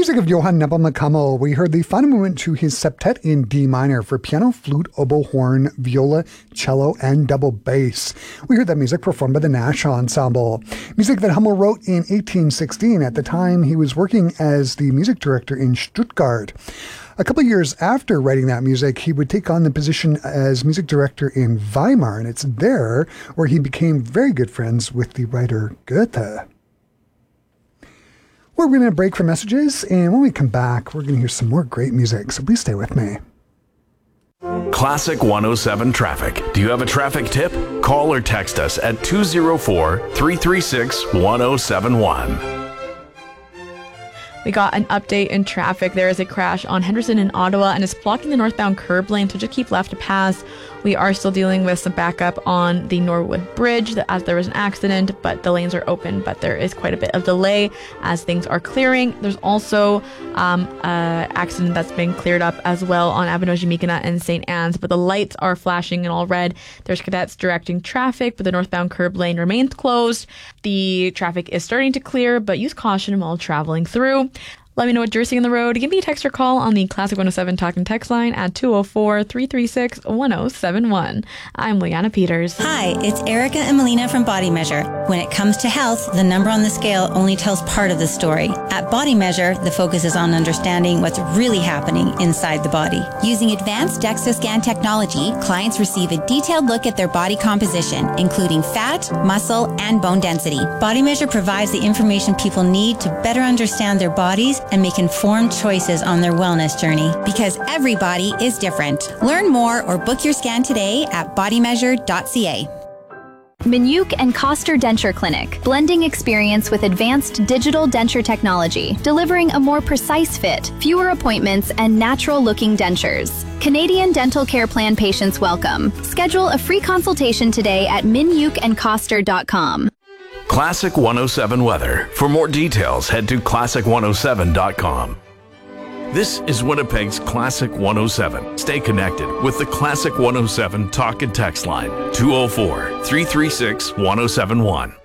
music of Johann Nepomucemo, we heard the final movement to his septet in D minor for piano, flute, oboe, horn, viola, cello, and double bass. We heard that music performed by the Nash Ensemble. Music that Hummel wrote in 1816. At the time, he was working as the music director in Stuttgart. A couple of years after writing that music, he would take on the position as music director in Weimar, and it's there where he became very good friends with the writer Goethe. We're going to break for messages, and when we come back, we're going to hear some more great music, so please stay with me. Classic 107 Traffic. Do you have a traffic tip? Call or text us at 204-336-1071. We got an update in traffic. There is a crash on Henderson in Ottawa, and it's blocking the northbound curb lane, so just keep left to pass. We are still dealing with some backup on the Norwood Bridge as there was an accident, but the lanes are open, but there is quite a bit of delay as things are clearing. There's also an accident that's been cleared up as well on Abinoji-Mikana and St. Anne's, but the lights are flashing in all red. There's cadets directing traffic, but the northbound curb lane remains closed. The traffic is starting to clear, but use caution while traveling through. Let me know what you're seeing on the road. Give me a text or call on the Classic 107 Talk and Text line at 204-336-1071. I'm Leanna Peters. Hi, it's Erica and Melina from Body Measure. When it comes to health, the number on the scale only tells part of the story. At Body Measure, the focus is on understanding what's really happening inside the body. Using advanced DEXA scan technology, clients receive a detailed look at their body composition, including fat, muscle, and bone density. Body Measure provides the information people need to better understand their bodies and make informed choices on their wellness journey, because every body is different. Learn more or book your scan today at bodymeasure.ca. Minuk and Coster Denture Clinic, blending experience with advanced digital denture technology, delivering a more precise fit, fewer appointments, and natural-looking dentures. Canadian Dental Care Plan patients welcome. Schedule a free consultation today at minukandcoster.com. Classic 107 weather. For more details, head to classic107.com. This is Winnipeg's Classic 107. Stay connected with the Classic 107 Talk and Text line, 204-336-1071.